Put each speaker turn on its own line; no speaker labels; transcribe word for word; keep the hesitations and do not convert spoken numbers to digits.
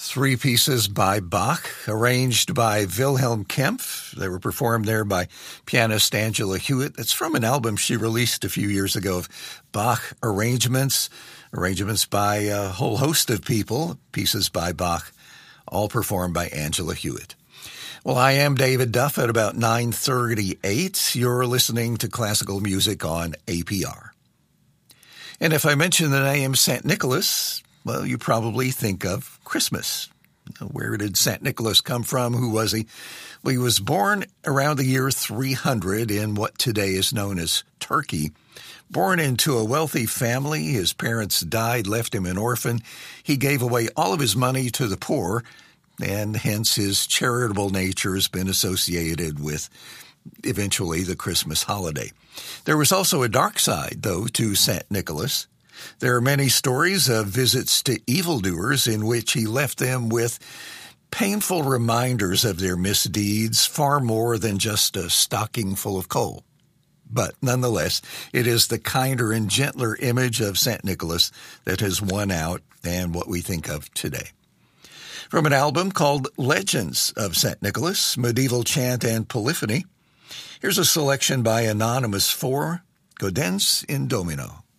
Three pieces by Bach, arranged by Wilhelm Kempff. They were performed there by pianist Angela Hewitt. It's from an album she released a few years ago of Bach arrangements, arrangements by a whole host of people, pieces by Bach, all performed by Angela Hewitt. Well, I am David Duff at about nine thirty-eight. You're listening to classical music on A P R. And if I mention the name Saint Nicholas, well, you probably think of Christmas. Where did Saint Nicholas come from? Who was he? Well, he was born around the year three hundred in what today is known as Turkey. Born into a wealthy family, his parents died, left him an orphan. He gave away all of his money to the poor, and hence his charitable nature has been associated with eventually the Christmas holiday. There was also a dark side, though, to Saint Nicholas. There are many stories of visits to evildoers in which he left them with painful reminders of their misdeeds, far more than just a stocking full of coal. But nonetheless, it is the kinder and gentler image of Saint Nicholas that has won out and what we think of today. From an album called Legends of Saint Nicholas, Medieval Chant and Polyphony, here's a selection by Anonymous four, Gaudens in Domino.